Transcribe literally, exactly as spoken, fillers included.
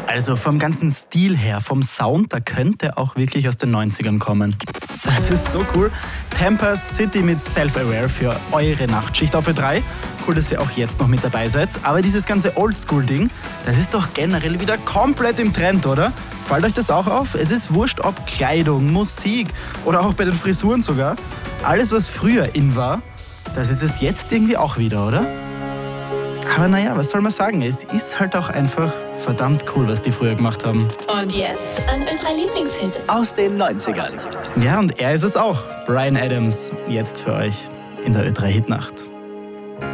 Also vom ganzen Stil her, vom Sound, da könnte auch wirklich aus den neunzigern kommen. Das ist so cool. Tampa City mit Self-Aware für eure Nachtschicht auf Ö drei. Cool, dass ihr auch jetzt noch mit dabei seid. Aber dieses ganze Oldschool-Ding, das ist doch generell wieder komplett im Trend, oder? Fällt euch das auch auf? Es ist wurscht, ob Kleidung, Musik oder auch bei den Frisuren sogar. Alles, was früher in war, das ist es jetzt irgendwie auch wieder, oder? Aber naja, was soll man sagen? Es ist halt auch einfach verdammt cool, was die früher gemacht haben. Und jetzt ein Ö drei Lieblingshit aus den neunzigern. Ja, und er ist es auch. Bryan Adams, jetzt für euch in der Ö drei Hitnacht.